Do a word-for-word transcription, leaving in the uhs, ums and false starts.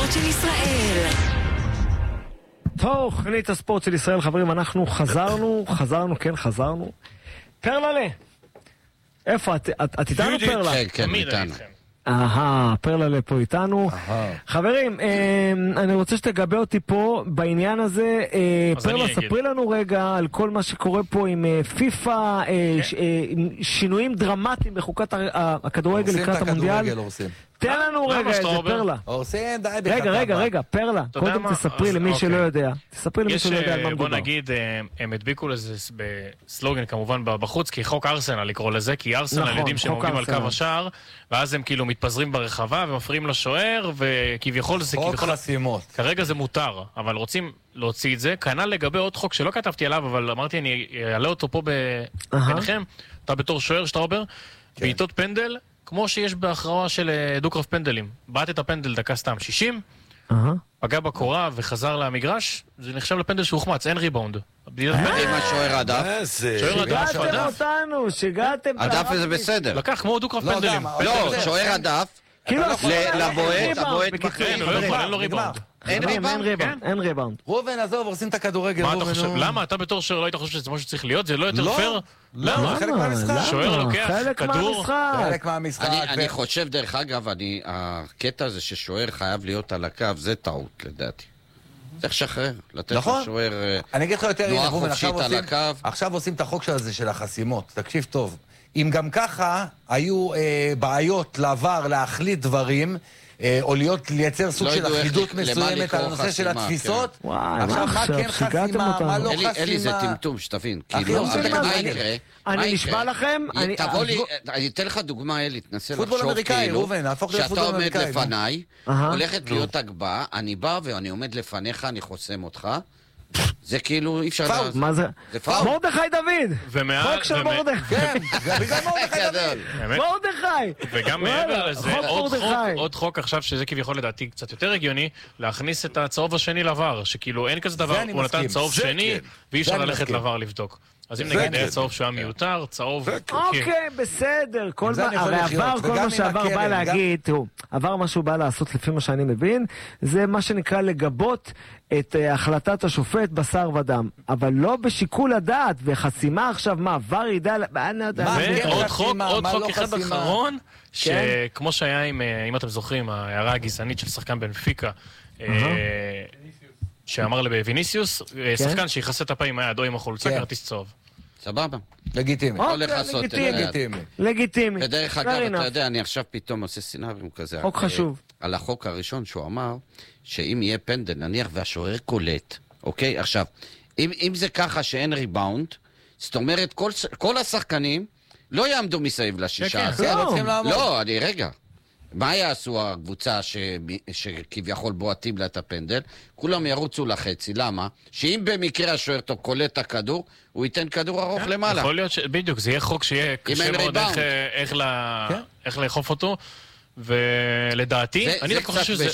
הספורט של ישראל. תוכנית הספורט של ישראל, חברים, אנחנו חזרנו, חזרנו, כן, חזרנו. פרללה, איפה, את, את, את איתנו פרלה? כן, כן, איתנו. אהה, פרללה פה איתנו. חברים, אני רוצה שתגבה אותי פה בעניין הזה. פרלה, ספרי לנו רגע על כל מה שקורה פה עם פיפה, שינויים דרמטיים בחוקת הכדורגל לקראת המונדיאל. תן לנו רגע את זה, פרלה. רגע, רגע, רגע, פרלה, קודם תספרי למי שלא יודע. תספרי למי שלא יודע על מה מדובר. בוא נגיד, הם הדביקו לזה בסלוגן כמובן בחוץ, כי חוק ארסנל לקרוא לזה, כי ארסנל יודעים שהם עומדים על קו השער, ואז הם כאילו מתפזרים ברחבה ומפריעים לשוער, וכביכול זה חוק חסימות. כרגע זה מותר, אבל רוצים להוציא את זה. כנ"ל לגבי עוד חוק שלא כתבתי עליו, אבל אמרתי אני אעלה אותו פה ביניכם. אתה בתור שוער, שטראובר, בעיטות פנדל, כמו שיש בהכרעה של דו-קרב פנדלים. בעט את הפנדל דקה סתם שישים, פגע בקורה וחזר למגרש, זה נחשב לפנדל שהוחמץ, אין ריבאונד. עם השוער הדף. שוער הדף, שיגעתם אותנו, שיגעתם. הדף זה בסדר. לקח כמו דו-קרב פנדלים. לא, שוער הדף. לבועט, הבועט אין לו ריבאונד. אין ריבאונד, אין ריבאונד. רובן, עזוב, עושים את הכדורגל. מה אתה חושב? למה? אתה בתור שוער לא היית חושב שזה משהו שצריך להיות? זה לא יותר פייר? למה? חלק מהמשחק. שוער לוקח כדור. חלק מהמשחק. אני חושב, דרך אגב, הקטע הזה ששוער חייב להיות על הקו, זה טעות, לדעתי. צריך לשחרר, לתת לשוער תנועה חופשית על הקו. עכשיו עושים את החוק הזה של החסימות, תקשיב טוב. אם גם ככה היו בעיות לעבר, להחליט דברים, או להיות, לייצר סוג של אחידות מסוימת על הנושא של התפיסות. עכשיו, מה כן חסימה, מה לא חסימה? אלי, זה טמטום, שתבין. אני נשמע לכם. תבוא לי, אני אתן לך דוגמה, אלי, תנסה לחשוב פוטבול אמריקאי, רובן, הפוך להיות שאתה פוטבול עומד אמריקאי. לפניי, הולכת להיות הגבהה, אני בא ואני עומד לפניך, אני חוסם אותך. זה כאילו אי אפשר... פאול. מה זה? זה פאול. מרדכי דוד! חוק של מרדכי. כן, זה בגלל מרדכי דוד. מרדכי! וגם מעבר לזה, עוד חוק עכשיו שזה כביכול לדעתי קצת יותר הגיוני, להכניס את הצהוב השני לבר, שכאילו אין כזה דבר, הוא נתן צהוב שני, ואי אפשר ללכת לבר לבדוק. אז אם נגיד היה צהוב שהיה מיותר, צהוב... אוקיי, בסדר. הרי עבר, כל מה שעבר בא להגיד, תראו, עבר מה שהוא בא לעשות לפי מה שאני מבין, זה מה שנקרא לגבות את החלטת השופט בשר ודם, אבל לא בשיקול הדעת, וחסימה עכשיו, מה, עבר ידע... ועוד חוק, עוד חוק אחד אחרון, שכמו שהיה עם, אם אתם זוכרים, ההערה הגזענית של שחקן בנפיקה, שאמר לוויניסיוס, שחקן שיחסה את הפעם עם היד או עם החולצה, כרטיס צהוב. סבבה. לגיטימי. לא לחסות את היד. לגיטימי. ודרך אגב, אתה יודע, אני עכשיו פתאום עושה סינאריום כזה. חוק חשוב. על החוק הראשון שהוא אמר, שאם יהיה פנדל, נניח והשוער קולט, אוקיי? עכשיו, אם זה ככה שאין ריבאונד, זאת אומרת, כל השחקנים לא יעמדו מסביב לשישה. לא, אני רגע. מה יעשו הקבוצה שכביכול בועטים לה את הפנדל? כולם ירוצו לחצי, למה? שאם במקרה השוער טוב קולט את הכדור, הוא ייתן כדור ארוך למעלה. יכול להיות שבדיוק, זה יהיה חוק שיהיה קשה מאוד איך לאכוף אותו, ולדעתי, אני דווקא חושב שזה...